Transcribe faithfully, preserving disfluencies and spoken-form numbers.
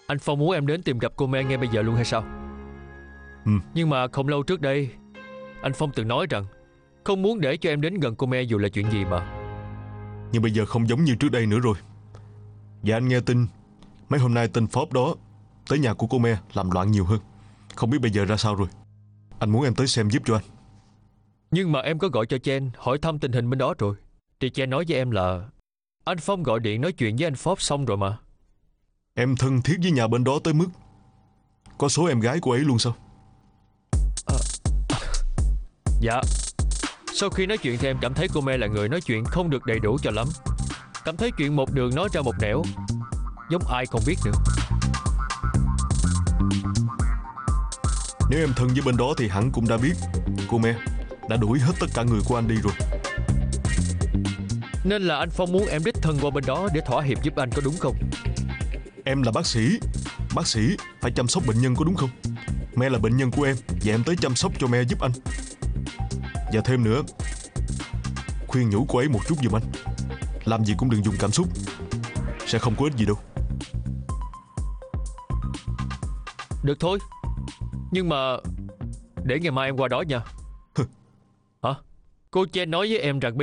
Anh Phong muốn em đến tìm gặp cô Mẹ ngay bây giờ luôn hay sao? Ừ. Nhưng mà không lâu trước đây anh Phong từng nói rằng không muốn để cho em đến gần cô Mẹ dù là chuyện gì mà. Nhưng bây giờ không giống như trước đây nữa rồi. Và anh nghe tin mấy hôm nay tên Phóp đó tới nhà của cô Mẹ làm loạn nhiều hơn. Không biết bây giờ ra sao rồi. Anh muốn em tới xem giúp cho anh. Nhưng mà em có gọi cho Chen hỏi thăm tình hình bên đó rồi. Thì Chen nói với em là anh Phong gọi điện nói chuyện với anh Phóp xong rồi mà. Em thân thiết với nhà bên đó tới mức có số em gái cô ấy luôn sao? à, Dạ. Sau khi nói chuyện thì em cảm thấy cô Mẹ là người nói chuyện không được đầy đủ cho lắm. Cảm thấy chuyện một đường nói ra một nẻo, giống ai không biết nữa. Nếu em thân với bên đó thì hẳn cũng đã biết cô Mẹ đã đuổi hết tất cả người của anh đi rồi. Nên là anh Phong muốn em đích thân qua bên đó để thỏa hiệp giúp anh, có đúng không? Em là bác sĩ. Bác sĩ phải chăm sóc bệnh nhân có đúng không? Mẹ là bệnh nhân của em và em tới chăm sóc cho mẹ giúp anh. Và thêm nữa, khuyên nhủ cô ấy một chút giùm anh. Làm gì cũng đừng dùng cảm xúc, sẽ không có ích gì đâu. Được thôi. Nhưng mà để ngày mai em qua đó nha. Hả? Cô Chen nói với em rằng